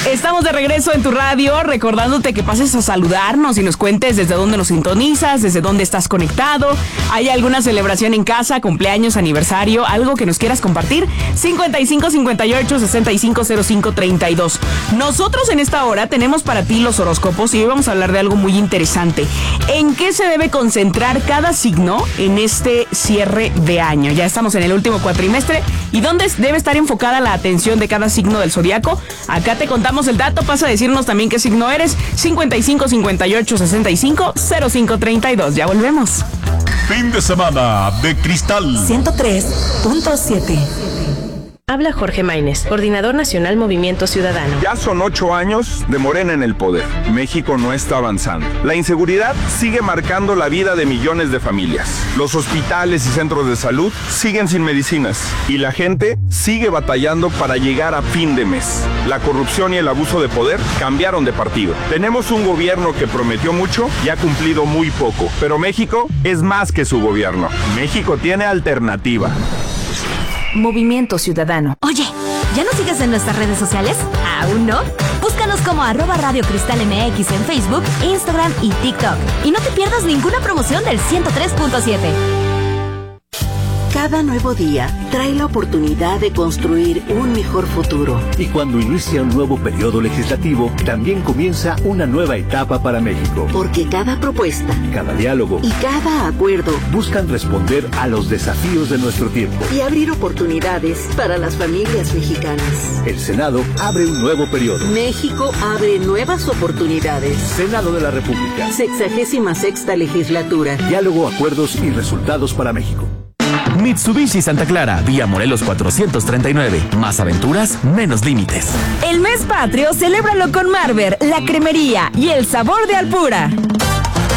Estamos de regreso en tu radio, recordándote que pases a saludarnos y nos cuentes desde dónde nos sintonizas, desde dónde estás conectado. ¿Hay alguna celebración en casa, cumpleaños, aniversario, algo que nos quieras compartir? 5558-650532. Nosotros en esta hora tenemos para ti los horóscopos y hoy vamos a hablar de algo muy interesante. ¿En qué se debe concentrar cada signo en este cierre de año? Ya estamos en el último cuatrimestre. ¿Y dónde debe estar enfocada la atención de cada signo del zodiaco? Acá te contamos el dato, pasa a decirnos también qué signo eres. 5558-650532. Ya volvemos. Fin de semana de Cristal 103.7. Habla Jorge Maínez, Coordinador Nacional Movimiento Ciudadano. Ya son 8 años de Morena en el poder. México no está avanzando. La inseguridad sigue marcando la vida de millones de familias. Los hospitales y centros de salud siguen sin medicinas. Y la gente sigue batallando para llegar a fin de mes. La corrupción y el abuso de poder cambiaron de partido. Tenemos un gobierno que prometió mucho y ha cumplido muy poco. Pero México es más que su gobierno. México tiene alternativa. Movimiento Ciudadano. Oye, ¿ya nos sigues en nuestras redes sociales? ¿Aún no? Búscanos como @Radio Cristal MX en Facebook, Instagram y TikTok. Y no te pierdas ninguna promoción del 103.7. Cada nuevo día trae la oportunidad de construir un mejor futuro. Y cuando inicia un nuevo periodo legislativo, también comienza una nueva etapa para México. Porque cada propuesta, cada diálogo y cada acuerdo buscan responder a los desafíos de nuestro tiempo y abrir oportunidades para las familias mexicanas. El Senado abre un nuevo periodo. México abre nuevas oportunidades. Senado de la República. 66ª legislatura. Diálogo, acuerdos y resultados para México. Mitsubishi Santa Clara, vía Morelos 439. Más aventuras, menos límites. El mes patrio, celébralo con Marber, la cremería y el sabor de Alpura.